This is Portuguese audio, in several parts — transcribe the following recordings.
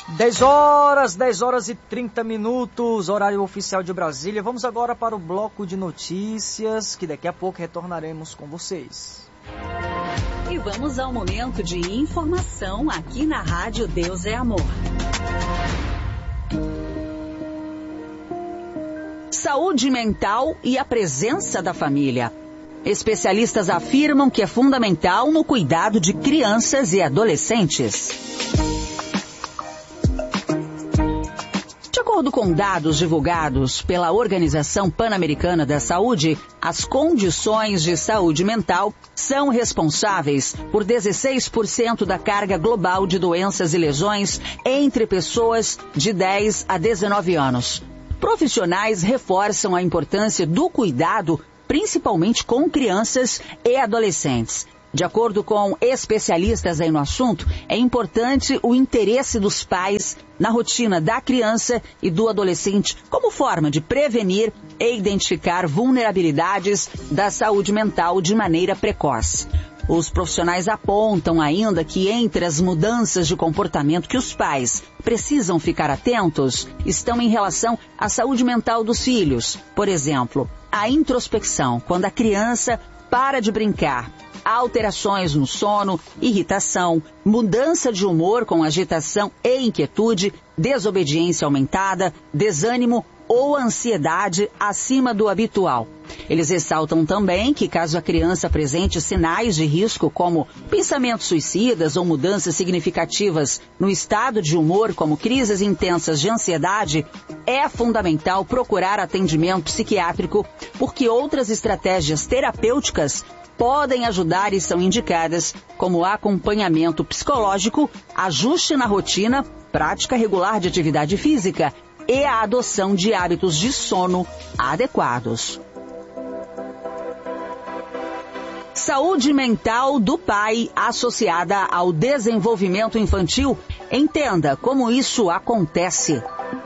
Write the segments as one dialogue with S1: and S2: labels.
S1: 10 horas e 30 minutos, horário oficial de Brasília. Vamos agora para o bloco de notícias, que daqui a pouco retornaremos com vocês.
S2: E vamos ao momento de informação aqui na Rádio Deus é Amor. Saúde mental e a presença da família. Especialistas afirmam que é fundamental no cuidado de crianças e adolescentes. De acordo com dados divulgados pela Organização Pan-Americana da Saúde, as condições de saúde mental são responsáveis por 16% da carga global de doenças e lesões entre pessoas de 10 a 19 anos. Profissionais reforçam a importância do cuidado, principalmente com crianças e adolescentes. De acordo com especialistas aí no assunto, é importante o interesse dos pais na rotina da criança e do adolescente como forma de prevenir e identificar vulnerabilidades da saúde mental de maneira precoce. Os profissionais apontam ainda que entre as mudanças de comportamento que os pais precisam ficar atentos estão em relação à saúde mental dos filhos. Por exemplo, a introspecção, quando a criança para de brincar, alterações no sono, irritação, mudança de humor com agitação e inquietude, desobediência aumentada, desânimo ou ansiedade acima do habitual. Eles ressaltam também que caso a criança apresente sinais de risco como pensamentos suicidas ou mudanças significativas no estado de humor como crises intensas de ansiedade, é fundamental procurar atendimento psiquiátrico porque outras estratégias terapêuticas podem ajudar e são indicadas como acompanhamento psicológico, ajuste na rotina, prática regular de atividade física e a adoção de hábitos de sono adequados. Saúde mental do pai associada ao desenvolvimento infantil. Entenda como isso acontece.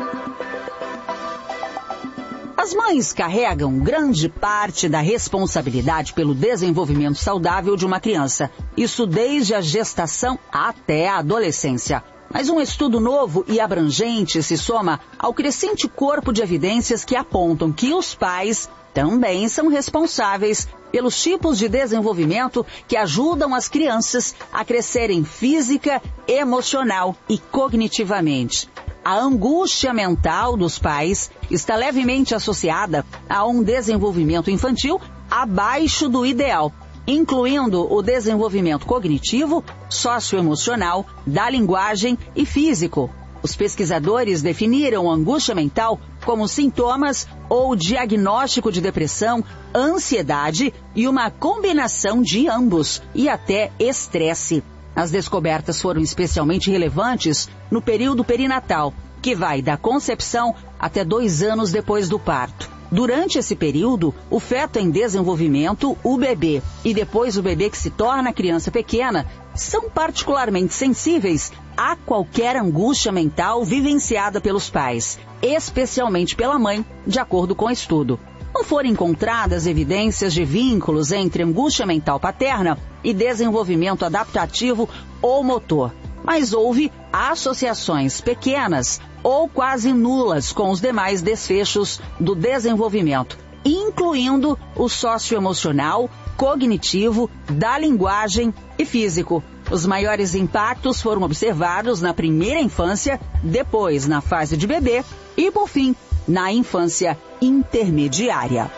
S2: As mães carregam grande parte da responsabilidade pelo desenvolvimento saudável de uma criança. Isso desde a gestação até a adolescência. Mas um estudo novo e abrangente se soma ao crescente corpo de evidências que apontam que os pais também são responsáveis pelos tipos de desenvolvimento que ajudam as crianças a crescerem física, emocional e cognitivamente. A angústia mental dos pais está levemente associada a um desenvolvimento infantil abaixo do ideal, incluindo o desenvolvimento cognitivo, socioemocional, da linguagem e físico. Os pesquisadores definiram angústia mental como sintomas ou diagnóstico de depressão, ansiedade e uma combinação de ambos, e até estresse. As descobertas foram especialmente relevantes no período perinatal, que vai da concepção até 2 anos depois do parto. Durante esse período, o feto em desenvolvimento, o bebê e depois o bebê que se torna criança pequena, são particularmente sensíveis a qualquer angústia mental vivenciada pelos pais, especialmente pela mãe, de acordo com o estudo. Não foram encontradas evidências de vínculos entre angústia mental paterna e desenvolvimento adaptativo ou motor, mas houve associações pequenas ou quase nulas com os demais desfechos do desenvolvimento, incluindo o socioemocional, cognitivo, da linguagem e físico. Os maiores impactos foram observados na primeira infância, depois na fase de bebê e, por fim, na infância intermediária.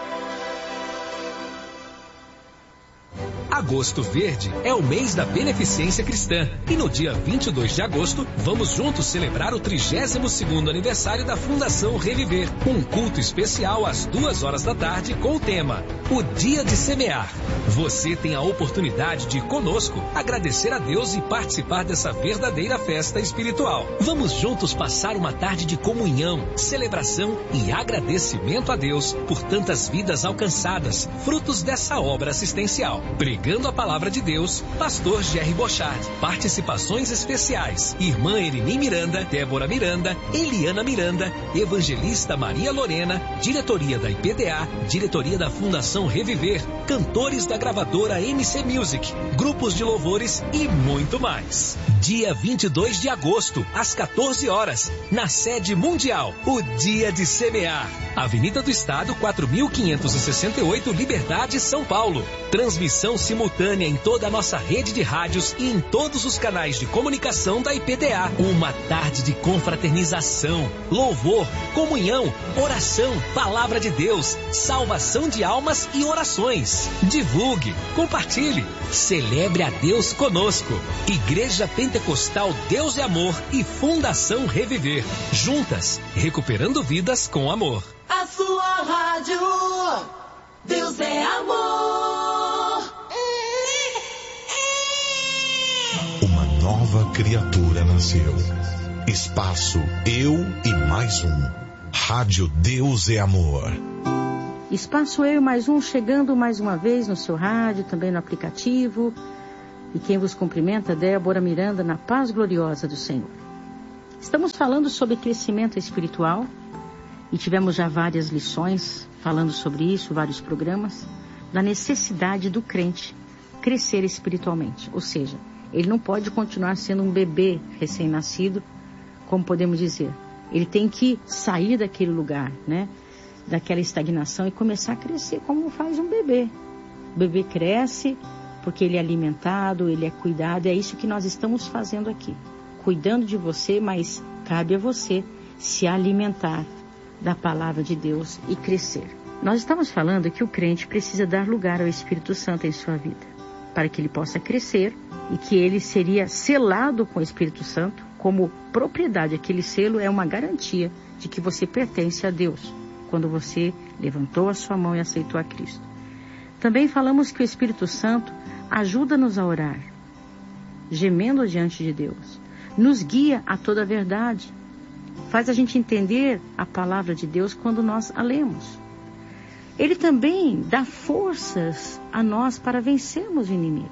S3: Agosto Verde é o mês da beneficência cristã e no dia 22 de agosto vamos juntos celebrar o 32º aniversário da Fundação Reviver. Um culto especial às 2 da tarde com o tema O Dia de Semear. Você tem a oportunidade de conosco agradecer a Deus e participar dessa verdadeira festa espiritual. Vamos juntos passar uma tarde de comunhão, celebração e agradecimento a Deus por tantas vidas alcançadas, frutos dessa obra assistencial. Pregando Ministrando a Palavra de Deus, Pastor Jerry Bochard. Participações especiais: Irmã Elini Miranda, Débora Miranda, Eliana Miranda, Evangelista Maria Lorena, diretoria da IPDA, diretoria da Fundação Reviver, cantores da gravadora MC Music, grupos de louvores e muito mais. Dia 22 de agosto, às 14 horas, na sede mundial, o Dia de Semear. Avenida do Estado, 4.568, Liberdade, São Paulo. Transmissão simultânea em toda a nossa rede de rádios e em todos os canais de comunicação da IPDA. Uma tarde de confraternização, louvor, comunhão, oração, palavra de Deus, salvação de almas e orações. Divulgue, compartilhe, celebre a Deus conosco. Igreja Pentecostal Deus é Amor e Fundação Reviver. Juntas, recuperando vidas com amor.
S4: A sua rádio, Deus é amor.
S5: Uma nova criatura nasceu. Espaço Eu e Mais Um. Rádio Deus é Amor.
S6: Espaço Eu e Mais Um, chegando mais uma vez no seu rádio, também no aplicativo. E quem vos cumprimenta, Débora Miranda, na paz gloriosa do Senhor. Estamos falando sobre crescimento espiritual e tivemos já várias lições falando sobre isso, vários programas, da necessidade do crente crescer espiritualmente. Ou seja, ele não pode continuar sendo um bebê recém-nascido, como podemos dizer. Ele tem que sair daquele lugar, né? Daquela estagnação e começar a crescer como faz um bebê. O bebê cresce porque ele é alimentado, ele é cuidado. É isso que nós estamos fazendo aqui. Cuidando de você, mas cabe a você se alimentar da palavra de Deus e crescer. Nós estamos falando que o crente precisa dar lugar ao Espírito Santo em sua vida, para que ele possa crescer e que ele seria selado com o Espírito Santo como propriedade. Aquele selo é uma garantia de que você pertence a Deus, quando você levantou a sua mão e aceitou a Cristo. Também falamos que o Espírito Santo ajuda-nos a orar, gemendo diante de Deus, nos guia a toda a verdade, faz a gente entender a palavra de Deus quando nós a lemos. Ele também dá forças a nós para vencermos o inimigo.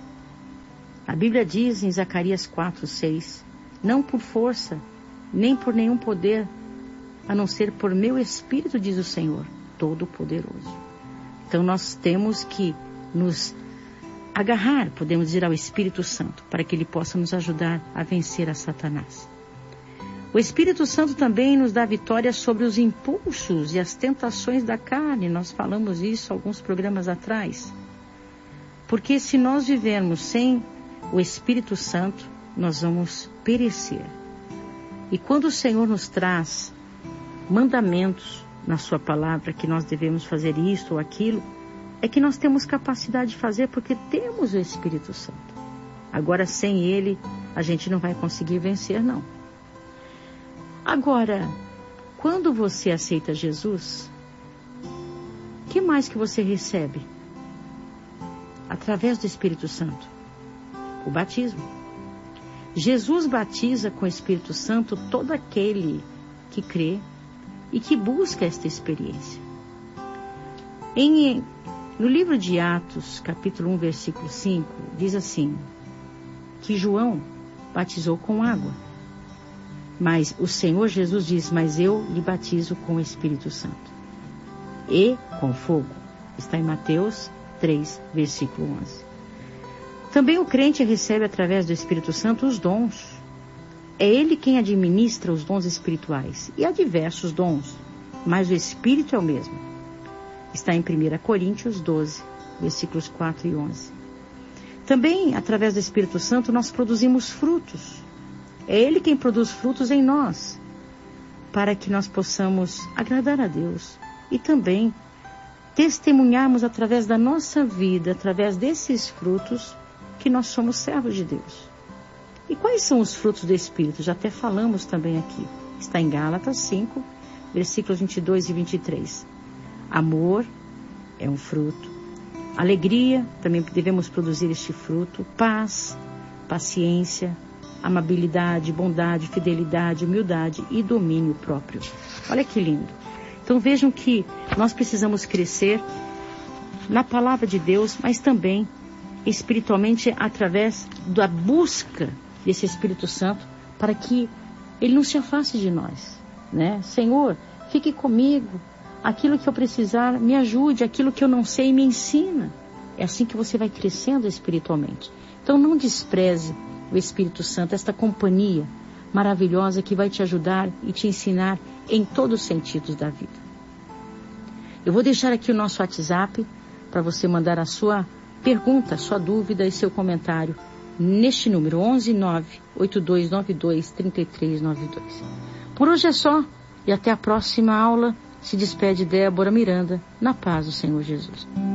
S6: A Bíblia diz em Zacarias 4:6, não por força, nem por nenhum poder, a não ser por meu Espírito, diz o Senhor, Todo-Poderoso. Então nós temos que nos agarrar, podemos dizer, ao Espírito Santo, para que ele possa nos ajudar a vencer a Satanás. O Espírito Santo também nos dá vitória sobre os impulsos e as tentações da carne. Nós falamos isso alguns programas atrás. Porque se nós vivermos sem o Espírito Santo, nós vamos perecer. E quando o Senhor nos traz mandamentos na sua palavra, que nós devemos fazer isto ou aquilo, é que nós temos capacidade de fazer porque temos o Espírito Santo. Agora, sem ele, a gente não vai conseguir vencer, não. Agora, quando você aceita Jesus, o que mais que você recebe? Através do Espírito Santo. O batismo. Jesus batiza com o Espírito Santo todo aquele que crê e que busca esta experiência. No livro de Atos, capítulo 1, versículo 5, diz assim, que João batizou com água. Mas o Senhor Jesus diz, mas eu lhe batizo com o Espírito Santo e com fogo. Está em Mateus 3, versículo 11. Também o crente recebe através do Espírito Santo os dons. É ele quem administra os dons espirituais. E há diversos dons, mas o Espírito é o mesmo. Está em 1 Coríntios 12, versículos 4 e 11. Também, através do Espírito Santo, nós produzimos frutos. É ele quem produz frutos em nós, para que nós possamos agradar a Deus e também testemunharmos através da nossa vida, através desses frutos, que nós somos servos de Deus. E quais são os frutos do Espírito? Já até falamos também aqui. Está em Gálatas 5, versículos 22 e 23. Amor é um fruto. Alegria, também devemos produzir este fruto. Paz, paciência, amabilidade, bondade, fidelidade, humildade e domínio próprio. Olha que lindo. Então vejam que nós precisamos crescer na palavra de Deus, mas também espiritualmente através da busca desse Espírito Santo, para que ele não se afaste de nós, né? Senhor, fique comigo, aquilo que eu precisar, me ajude, aquilo que eu não sei, me ensina. É assim que você vai crescendo espiritualmente. Então não despreze o Espírito Santo, esta companhia maravilhosa que vai te ajudar e te ensinar em todos os sentidos da vida. Eu vou deixar aqui o nosso WhatsApp para você mandar a sua pergunta, sua dúvida e seu comentário neste número 11982923392. Por hoje é só e até a próxima aula. Se despede Débora Miranda, na paz do Senhor Jesus.